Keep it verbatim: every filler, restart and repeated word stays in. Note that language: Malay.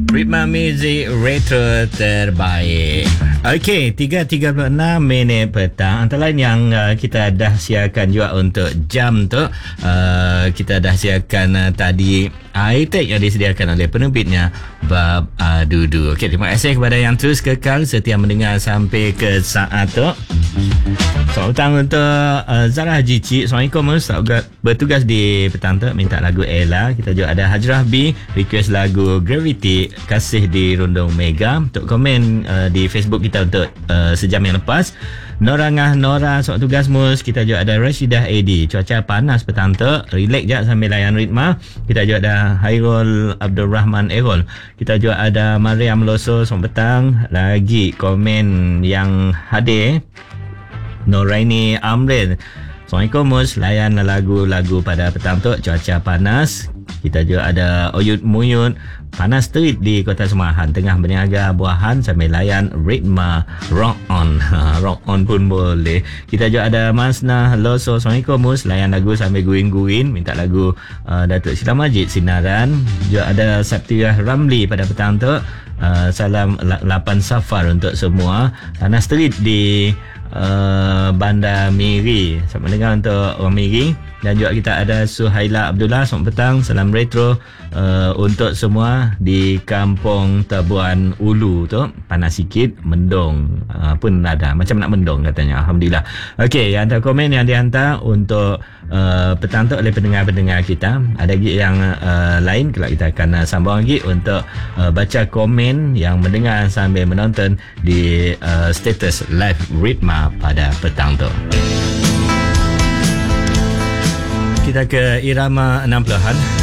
Ritma Music Retro terbaik. Okey, tiga tiga puluh enam minit petang. Antara lain yang uh, kita dah siarkan juga untuk jam tu, uh, kita dah siarkan uh, tadi high-tech yang disediakan oleh penerbitnya Bab Adudu. Okey, terima kasih kepada yang terus kekal setia mendengar sampai ke saat tu. Selamat petang untuk uh, Zara Haji Cik. Assalamualaikum. Bertugas di petang tu minta lagu Ella. Kita juga ada Hajrah B request lagu Gravity, Kasih di Rundung Mega. Untuk komen uh, di Facebook kita untuk uh, sejam yang lepas. Nora Ngah Nora soal tugas mus. Kita juga ada Rashidah A D. Cuaca panas petang tu, relax je sambil layan ritma. Kita juga ada Hairul Abdul Rahman Erol. Kita juga ada Mariam Loso. Selamat petang. Lagi komen yang hadir, Noraini Amrin. Assalamualaikum mus. Layan lagu-lagu pada petang tu, cuaca panas. Kita juga ada Oyud Muyud. Panas terik di Kota Semahan, tengah berniaga buahan sambil layan ritma Rock On. Ha, rock On pun boleh. Kita juga ada Masnah Loso. Assalamualaikum mus. Layan lagu sambil guin-guin. Minta lagu uh, Datuk Sila Majid Sinaran. Juga ada Sabtiah Ramli pada petang tu. Uh, salam lapan Safar untuk semua. Panas terik di Uh, Bandar Miri. Selamat mendengar untuk orang Miri. Dan juga kita ada Suhaila Abdullah. Selamat petang. Salam retro uh, untuk semua di Kampung Tabuan Ulu tu. Panas sikit, mendung uh, pun ada. Macam nak mendung katanya. Alhamdulillah. Okey, yang hantar komen yang dihantar untuk uh, petang tu oleh pendengar-pendengar kita. Ada lagi yang uh, lain. Kalau kita akan uh, sambung lagi untuk uh, baca komen yang mendengar sambil menonton di uh, status live Ritma pada petang tu. Kita ke irama enam puluhan.